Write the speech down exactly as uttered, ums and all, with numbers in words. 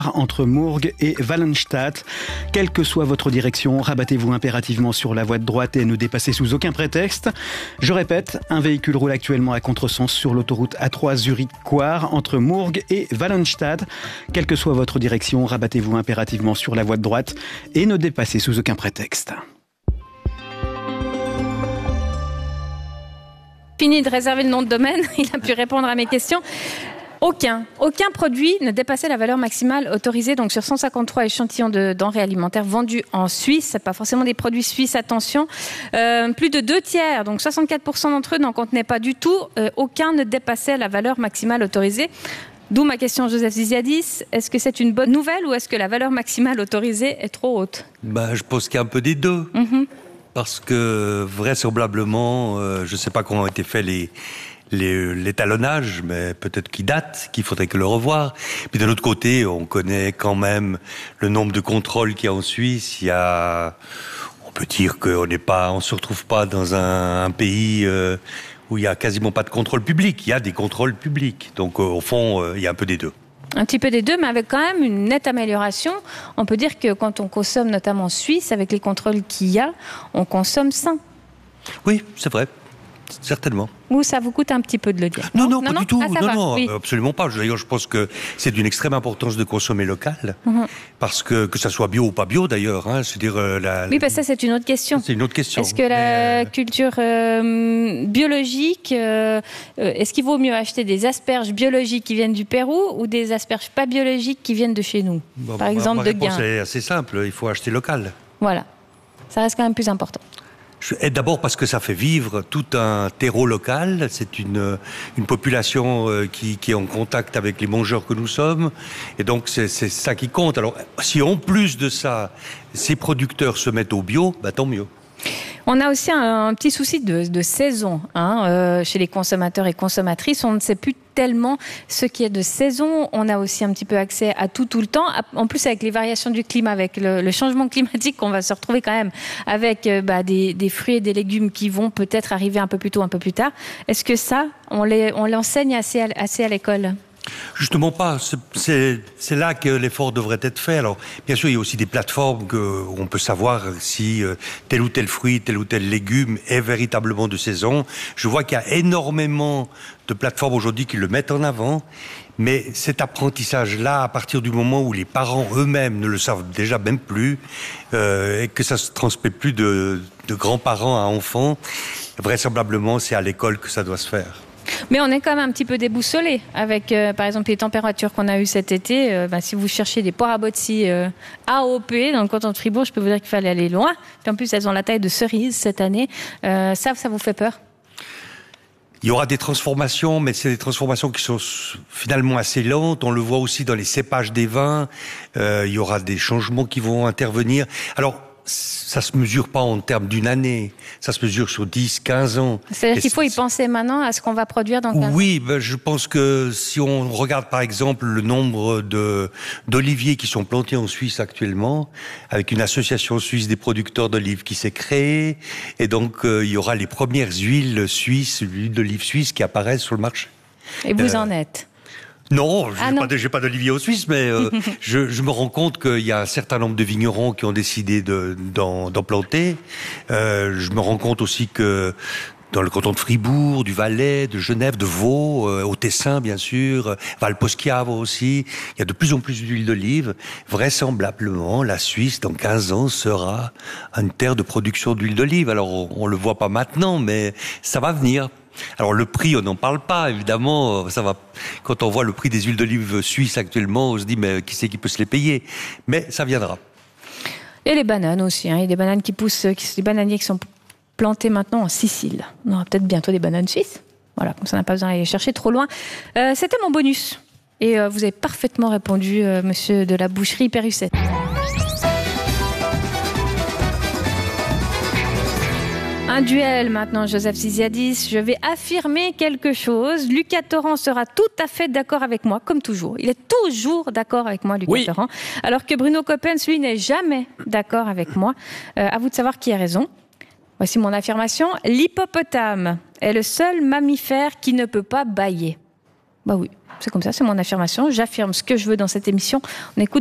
Entre Mourgues et Wallenstadt. Quelle que soit votre direction, rabattez-vous impérativement sur la voie de droite et ne dépassez sous aucun prétexte. Je répète, un véhicule roule actuellement à contresens sur l'autoroute A trois Zurich-Coire entre Mourgues et Wallenstadt. Quelle que soit votre direction, rabattez-vous impérativement sur la voie de droite et ne dépassez sous aucun prétexte. Fini de réserver le nom de domaine, il a pu répondre à mes questions. Aucun, aucun produit ne dépassait la valeur maximale autorisée donc sur cent cinquante-trois échantillons de denrées alimentaires vendus en Suisse. C'est pas forcément des produits suisses, attention. Euh, plus de deux tiers, donc soixante-quatre pour cent d'entre eux n'en contenaient pas du tout. Euh, aucun ne dépassait la valeur maximale autorisée. D'où ma question, Joseph Ziziadis. Est-ce que c'est une bonne nouvelle ou est-ce que la valeur maximale autorisée est trop haute ? Bah, je pense qu'il y a un peu des deux. Mm-hmm. Parce que vraisemblablement, euh, je ne sais pas comment ont été faits les... Les, l'étalonnage, mais peut-être qu'il date, qu'il faudrait que le revoir. Puis d'un autre côté, on connaît quand même le nombre de contrôles qu'il y a en Suisse. Il y a, on peut dire qu'on n'est pas, on se retrouve pas dans un, un pays euh, où il y a quasiment pas de contrôle public. Il y a des contrôles publics. Donc euh, au fond, euh, il y a un peu des deux. Un petit peu des deux, mais avec quand même une nette amélioration. On peut dire que quand on consomme, notamment en Suisse, avec les contrôles qu'il y a, on consomme sain. Oui, c'est vrai. Certainement. Ou ça vous coûte un petit peu de le dire? Non, non, non pas non, du tout. Ah, non, va, non, oui. absolument pas. D'ailleurs, je pense que c'est d'une extrême importance de consommer local, mm-hmm. parce que que ça soit bio ou pas bio, d'ailleurs. Hein, c'est-à-dire euh, la. Oui, parce que ça, c'est une autre question. C'est une autre question. Est-ce que la Mais... culture euh, biologique, euh, est-ce qu'il vaut mieux acheter des asperges biologiques qui viennent du Pérou ou des asperges pas biologiques qui viennent de chez nous, bon, par exemple ma de réponse Gain? est assez simple. Il faut acheter local. Voilà. Ça reste quand même plus important. Et d'abord parce que ça fait vivre tout un terreau local. C'est une une population qui qui est en contact avec les mangeurs que nous sommes. Et donc c'est c'est ça qui compte. Alors si en plus de ça, ces producteurs se mettent au bio, bah tant mieux. On a aussi un, un petit souci de, de saison hein, euh, chez les consommateurs et consommatrices. On ne sait plus tellement ce qui est de saison. On a aussi un petit peu accès à tout, tout le temps. En plus, avec les variations du climat, avec le, le changement climatique, on va se retrouver quand même avec euh, bah, des, des fruits et des légumes qui vont peut-être arriver un peu plus tôt, un peu plus tard. Est-ce que ça, on, les, on l'enseigne assez à, assez à l'école ? Justement pas. C'est, c'est, c'est là que l'effort devrait être fait. Alors, bien sûr, il y a aussi des plateformes que, où on peut savoir si euh, tel ou tel fruit, tel ou tel légume est véritablement de saison. Je vois qu'il y a énormément de plateformes aujourd'hui qui le mettent en avant. Mais cet apprentissage-là, à partir du moment où les parents eux-mêmes ne le savent déjà même plus, euh, et que ça se transmet plus de, de grands-parents à enfants, vraisemblablement, c'est à l'école que ça doit se faire. Mais on est quand même un petit peu déboussolé avec, euh, par exemple, les températures qu'on a eues cet été. Euh, bah, si vous cherchez des poires à Botsy euh, A O P dans le canton de Fribourg, je peux vous dire qu'il fallait aller loin. Puis en plus, elles ont la taille de cerises cette année. Euh, ça, ça vous fait peur ? Il y aura des transformations, mais c'est des transformations qui sont finalement assez lentes. On le voit aussi dans les cépages des vins. Euh, il y aura des changements qui vont intervenir. Alors, ça se mesure pas en termes d'une année, ça se mesure sur dix, quinze ans. C'est-à-dire Et qu'il faut y penser maintenant à ce qu'on va produire dans quinze ans. Oui, ben je pense que si on regarde par exemple le nombre de d'oliviers qui sont plantés en Suisse actuellement, avec une association suisse des producteurs d'olives qui s'est créée, et donc euh, il y aura les premières huiles suisses, l'huile d'olive suisse qui apparaissent sur le marché. Et vous euh, en êtes ? Non, je ah n'ai pas, j'ai pas d'olivier en Suisse, mais euh, je, je me rends compte qu'il y a un certain nombre de vignerons qui ont décidé de, d'en, d'en planter. Euh, je me rends compte aussi que dans le canton de Fribourg, du Valais, de Genève, de Vaud, euh, au Tessin bien sûr, Valposchiavo aussi, il y a de plus en plus d'huile d'olive. Vraisemblablement, la Suisse, dans quinze ans, sera une terre de production d'huile d'olive. Alors, on, on le voit pas maintenant, mais ça va venir. Alors le prix, on n'en parle pas, évidemment. Ça va. Quand on voit le prix des huiles d'olive suisses actuellement, on se dit mais qui c'est qui peut se les payer ? Mais ça viendra. Et les bananes aussi. Hein. Il y a des bananes qui poussent, des bananiers qui sont plantés maintenant en Sicile. On aura peut-être bientôt des bananes suisses. Voilà, comme ça on n'a pas besoin d'aller chercher trop loin. Euh, c'était mon bonus. Et euh, vous avez parfaitement répondu, euh, monsieur de la boucherie Pérusset. Un duel maintenant, Joseph Ziziadis. Je vais affirmer quelque chose. Lucas Torrent sera tout à fait d'accord avec moi, comme toujours. Il est toujours d'accord avec moi, Lucas oui. Torrent. Alors que Bruno Coppens, lui, n'est jamais d'accord avec moi. Euh, à vous de savoir qui a raison. Voici mon affirmation. L'hippopotame est le seul mammifère qui ne peut pas bâiller. Bah oui, c'est comme ça, c'est mon affirmation. J'affirme ce que je veux dans cette émission. On écoute